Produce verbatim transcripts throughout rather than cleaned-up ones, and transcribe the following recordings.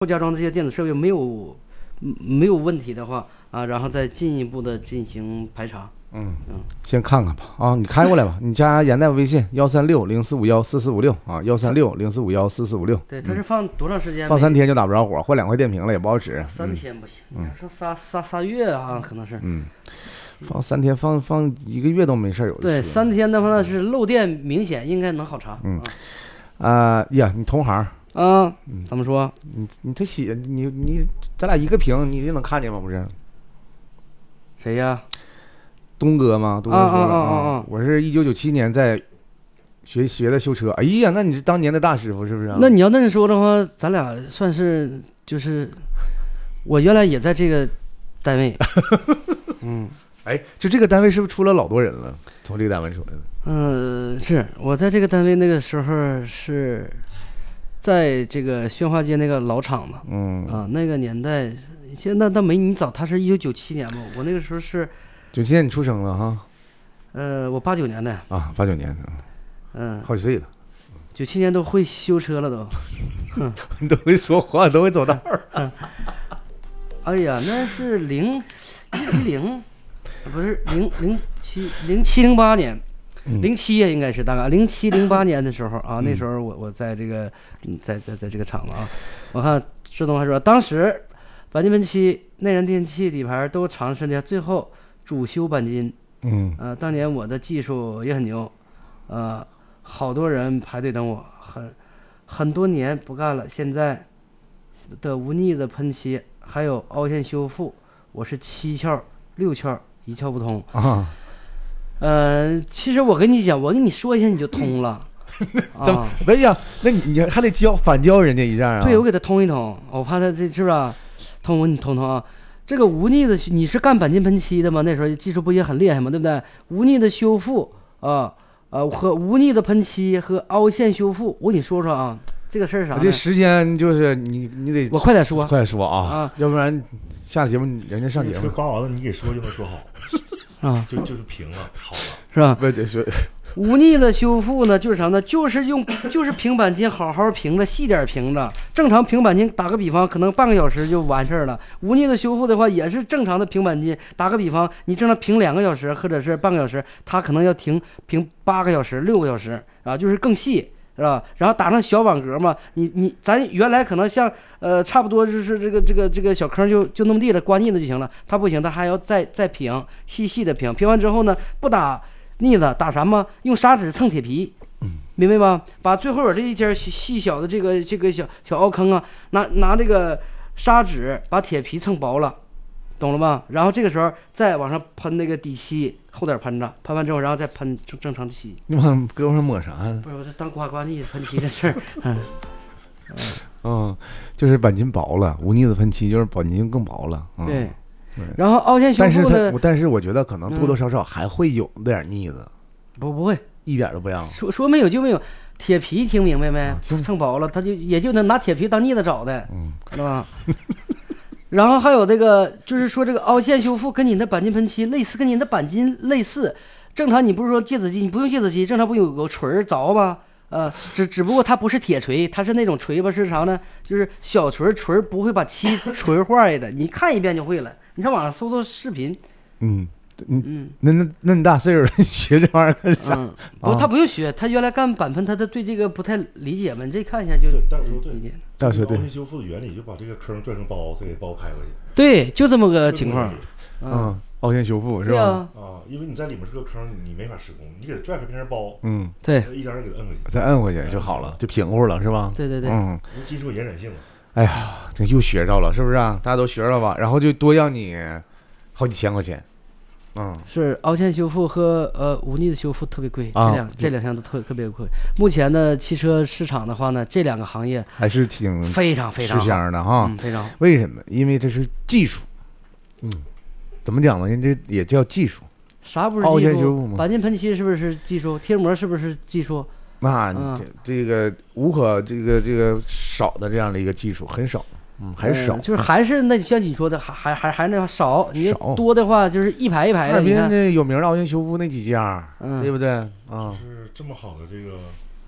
后加装这些电子设备没有没有问题的话啊，然后再进一步的进行排查。 嗯嗯，先看看吧啊，你开过来吧，你加严大夫微信幺三六零四五幺四四五六啊，幺三六零四五幺四四五六。 对，它是放多长时间？ 放三天就打不着火，换两块电瓶了也不好使。 三天不行，你说仨仨仨月啊，可能是。 嗯，放三天，放放一个月都没事有的。 对，三天的话呢是漏电明显，应该能好查。 嗯，啊呀，你同行。 啊，怎么说？ 你你这写你你咱俩一个屏，你一定能看见吗？不是？ 谁呀？ 东哥吗？东哥说了啊，我是一九九七年在学学的修车。哎呀，那你是当年的大师傅是不是？ 那你要那么说的话，咱俩算是就是，我原来也在这个单位。嗯， 哎，就这个单位是不是出了老多人了？从这个单位出来的？ 嗯，是我在这个单位那个时候是。在这个宣化街那个老厂嘛， 嗯啊，那个年代，现在那没你早，他是一九九七年嘛，我那个时候是九七年你出生了哈， 呃，我八九年的啊，八九年的， 嗯， 好几岁了， 九七年都会修车了都， 你都会说话，都会走道儿， 嗯，哎呀，那是零一零，不是零零七零七零八年。零七呀，应该是大概零七零八年的时候啊，那时候我我在这个，嗯，在在在这个厂子啊，我看志东还说，当时钣金喷漆、内燃电器底盘都尝试了，最后主修钣金， 嗯， 呃，当年我的技术也很牛，呃，好多人排队等我，很很多年不干了，现在的无腻子喷漆还有凹陷修复，我是七窍六窍一窍不通啊。 呃，其实我跟你讲，我跟你说一下你就通了。 怎么？哎呀，那你你还得教反教人家一下啊？ 对，我给他通一通，我怕他这是不是、啊？通我你通通啊。这个无腻的，你是干钣金喷漆的吗？那时候技术不也很厉害吗？对不对？无腻的修复啊，呃，和无腻的喷漆和凹陷修复，我跟你说说啊，这个事儿啥？ 这时间就是你你得我快点说， 快点说啊啊， 要不然下节目人家上节目刮完了，你给说就能说好。 啊， 就就是平了，好了， 是吧？ 不得说， 无腻的修复呢，就是啥呢？就是用就是平钣金好好平着，细点平着。正常平钣金，打个比方，可能半个小时就完事儿了。无腻的修复的话，也是正常的平钣金，打个比方，你正常平两个小时或者是半个小时，它可能要停平八个小时、六个小时啊，就是更细。是吧？然后打上小网格嘛，你你咱原来可能像呃差不多就是这个这个这个小坑就就那么地了，关腻子就行了。它不行，它还要再再平，细细的平。平完之后呢，不打腻子，打什么？用砂纸蹭铁皮，明白吗？把最后有这一节细小的这个这个小小凹坑啊，拿拿这个砂纸把铁皮蹭薄了。懂了吧？然后这个时候再往上喷那个底漆，厚点喷着，喷完之后，然后再喷正正常的漆。 你往胳膊上抹啥呀？ 不是，我这当刮刮腻喷漆的事儿。嗯， 嗯，就是钣金薄了，无腻子喷漆就是钣金更薄了。嗯、 对，然后凹陷修复呢？但是我觉得可能多多少少还会有点腻子。 嗯、不，不会， 一点都不让。 说说没有就没有。铁皮听明白没？啊、蹭薄了，他就也就能拿铁皮当腻子找的，嗯，是吧？然后还有这个，就是说这个凹陷修复跟你的钣金喷漆类似，跟你的钣金类似。正常你不是说芥子鸡，你不用芥子鸡，正常不有个锤儿凿吗？呃，只只不过它不是铁锤，它是那种锤吧，是啥呢？就是小锤，锤不会把漆锤坏的，你看一遍就会了。你上网上搜搜视频， 嗯嗯，那那那你大岁数了，你学这玩意儿干啥？ 嗯，不，他不用学，他原来干钣喷，他他对这个不太理解嘛，你这看一下就理解。 大说对，凹陷修复的原理就把这个坑转成包，再给包开过去。 对，就这么个情况。 嗯，凹陷修复是吧？ 啊，因为你在里面是个坑，你没法施工，你给它拽开变成包。 嗯， 对， 一点点给它摁回去， 再摁回去就好了，就平乎了，是吧？ 对对对， 嗯， 技术延展性。 哎呀，这又学着了，是不是啊？大家都学着吧，然后就多要你好几千块钱。嗯， 是凹陷修复和呃无腻的修复特别贵， 啊、 这两这两项都特特别贵。目前的汽车市场的话呢，这两个行业还是挺非常非常吃香的哈、 嗯，非常。 为什么？因为这是技术。嗯，怎么讲呢？人这也叫技术。 啥不是技术？ 凹陷修复吗？ 钣金喷漆是不是技术？贴膜是不是技术？ 那嗯、 这这个无可这个这个少的这样的一个技术很少。嗯，还是少、 嗯，就是还是那像你说的，还还还还那少，你多的话就是一排一排的。 哈尔滨那有名的凹陷修复那几家， 嗯， 对不对？啊， 就是这么好的这个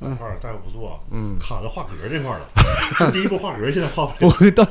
这块儿大夫不做， 嗯， 卡到画格这块儿了。第一步画格现在画不了。 我到